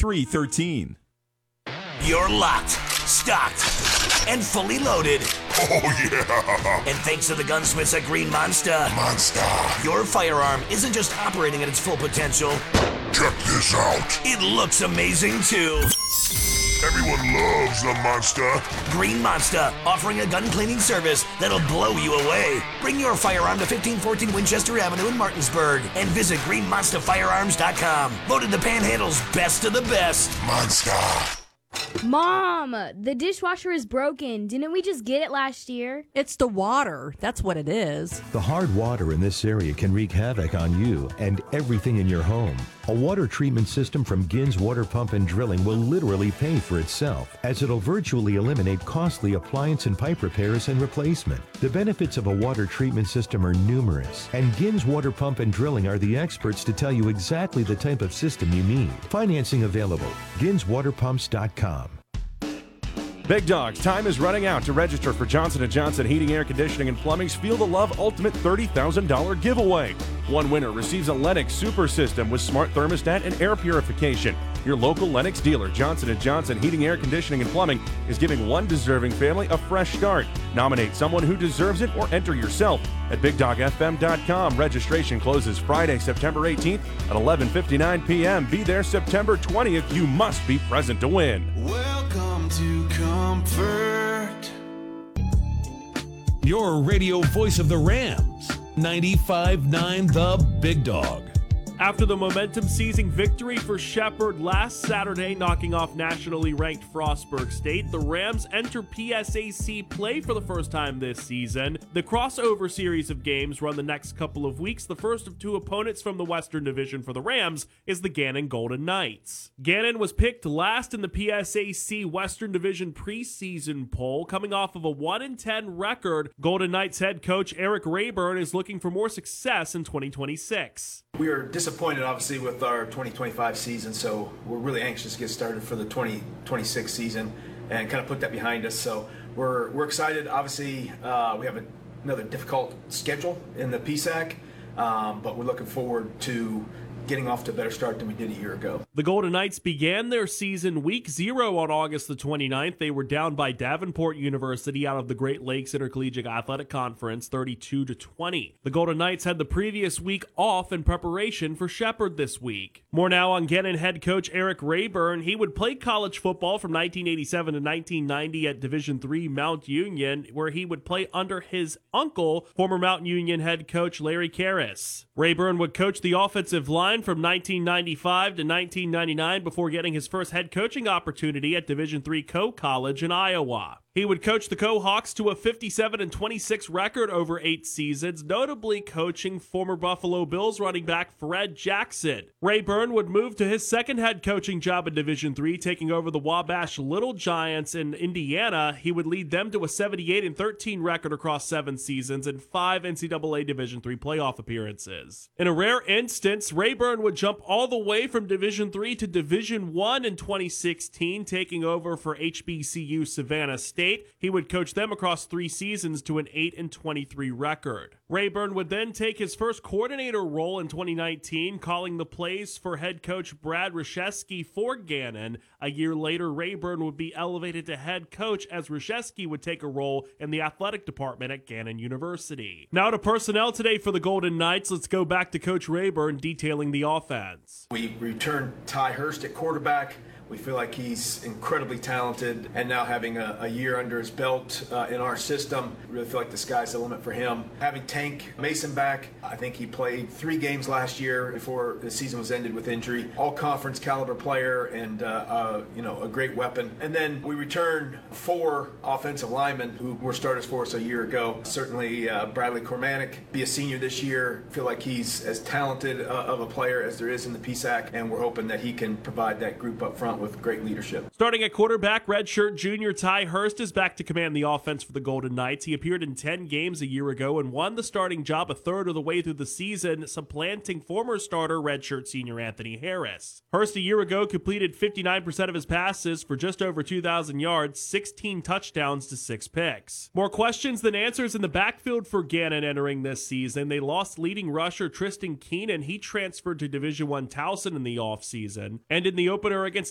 888-848-9313. You're locked, stocked, and fully loaded. Oh, yeah. And thanks to the gunsmiths at Green Monster, your firearm isn't just operating at its full potential. Check this out. It looks amazing, too. Everyone loves the Monster. Green Monster, offering a gun cleaning service that'll blow you away. Bring your firearm to 1514 Winchester Avenue in Martinsburg and visit greenmonsterfirearms.com. Voted the Panhandle's best of the best. Monster. Mom, the dishwasher is broken. Didn't we just get it last year? It's the water. That's what it is. The hard water in this area can wreak havoc on you and everything in your home. A water treatment system from Gins Water Pump and Drilling will literally pay for itself, as it'll virtually eliminate costly appliance and pipe repairs and replacement. The benefits of a water treatment system are numerous, and Gins Water Pump and Drilling are the experts to tell you exactly the type of system you need. Financing available. GinsWaterPumps.com. Big Dogs, time is running out to register for Johnson & Johnson Heating, Air Conditioning, and Plumbing's Feel the Love Ultimate $30,000 giveaway. One winner receives a Lennox Super System with smart thermostat and air purification. Your local Lennox dealer, Johnson & Johnson Heating, Air Conditioning, and Plumbing, is giving one deserving family a fresh start. Nominate someone who deserves it or enter yourself at BigDogFM.com. Registration closes Friday, September 18th at 11:59 p.m. Be there September 20th. You must be present to win. Welcome to Comfort. Your radio voice of the Rams, 95.9 The Big Dog. After the momentum-seizing victory for Shepherd last Saturday, knocking off nationally ranked Frostburg State, the Rams enter PSAC play for the first time this season. The crossover series of games run the next couple of weeks. The first of two opponents from the Western Division for the Rams is the Gannon Golden Knights. Gannon was picked last in the PSAC Western Division preseason poll, coming off of a 1-10 record. Golden Knights head coach Eric Rayburn is looking for more success in 2026. We are disappointed, obviously, with our 2025 season, so we're really anxious to get started for the 2026 season and kind of put that behind us. So we're excited. Obviously, we have another difficult schedule in the PSAC, but we're looking forward to getting off to a better start than we did a year ago. The Golden Knights began their season week 0 on August the 29th. They were down by Davenport University out of the Great Lakes Intercollegiate Athletic Conference 32-20. The Golden Knights had the previous week off in preparation for Shepherd this week. More now on Gannon head coach Eric Rayburn. He would play college football from 1987 to 1990 at Division III Mount Union, where he would play under his uncle, former Mount Union head coach Larry Karras. Rayburn would coach the offensive line from 1995 to 1999 before getting his first head coaching opportunity at Division III Coe College in Iowa. He would coach the Cohawks to a 57-26 record over 8 seasons, notably coaching former Buffalo Bills running back Fred Jackson. Rayburn would move to his second head coaching job in Division III, taking over the Wabash Little Giants in Indiana. He would lead them to a 78-13 record across 7 seasons and 5 NCAA Division III playoff appearances. In a rare instance, Rayburn would jump all the way from Division III to Division I in 2016, taking over for HBCU Savannah State. He would coach them across 3 seasons to an 8-23 record. Rayburn would then take his first coordinator role in 2019, calling the plays for head coach Brad Reshesky for Gannon. A year later, Rayburn would be elevated to head coach as Reshesky would take a role in the athletic department at Gannon University. Now to personnel today for the Golden Knights. Let's go back to Coach Rayburn detailing the offense. We returned Ty Hurst at quarterback. We feel like he's incredibly talented, and now having a year under his belt in our system, really feel like the sky's the limit for him. Having Tank Mason back, I think he played 3 games last year before the season was ended with injury. All-conference caliber player and a great weapon. And then we returned 4 offensive linemen who were starters for us a year ago. Certainly Bradley Cormanic, be a senior this year. Feel like he's as talented of a player as there is in the PSAC, and we're hoping that he can provide that group up front with great leadership. Starting at quarterback, redshirt junior Ty Hurst is back to command the offense for the Golden Knights. He appeared in 10 games a year ago and won the starting job a third of the way through the season, supplanting former starter redshirt senior Anthony Harris. Hurst a year ago completed 59% of his passes for just over 2,000 yards, 16 touchdowns to 6 picks. More questions than answers in the backfield for Gannon entering this season. They lost leading rusher Tristan Keenan. He transferred to Division I Towson in the offseason. And in the opener against